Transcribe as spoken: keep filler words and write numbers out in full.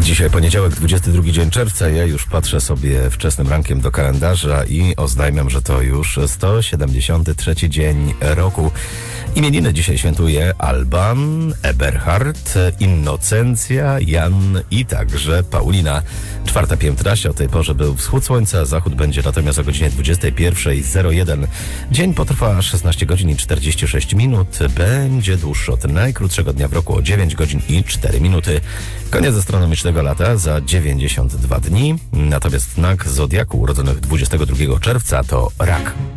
Dzisiaj poniedziałek, dwudziesty drugi dzień czerwca. Ja już patrzę sobie wczesnym rankiem do kalendarza i oznajmiam, że to już sto siedemdziesiąty trzeci dzień roku. Imieniny dzisiaj świętuje Alban, Eberhard, Innocencja, Jan i także Paulina. Czwarta piętnaście, o tej porze był wschód słońca, zachód będzie natomiast o godzinie dwudziestej pierwszej zero jeden. Dzień potrwa szesnaście godzin i czterdzieści sześć minut. Będzie dłuższy od najkrótszego dnia w roku o dziewięć godzin i cztery minuty. Koniec astronomicznego lata za dziewięćdziesiąt dwa dni. Natomiast znak zodiaku urodzonych dwudziestego drugiego czerwca to rak.